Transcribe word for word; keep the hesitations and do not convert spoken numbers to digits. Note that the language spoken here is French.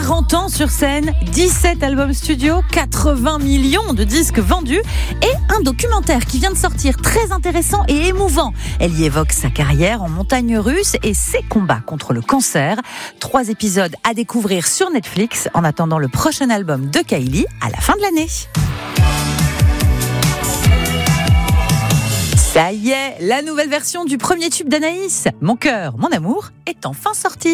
quarante ans sur scène, dix-sept albums studio, quatre-vingts millions de disques vendus et un documentaire qui vient de sortir très intéressant et émouvant. Elle y évoque sa carrière en montagne russe et ses combats contre le cancer. Trois épisodes à découvrir sur Netflix en attendant le prochain album de Kylie à la fin de l'année. Ça y est, la nouvelle version du premier tube d'Anaïs, Mon cœur, mon amour, est enfin sortie.